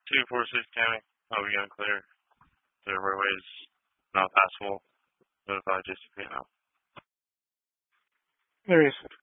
246 County. Oh, we unclear. The roadway is not passable. Notify just now. There is.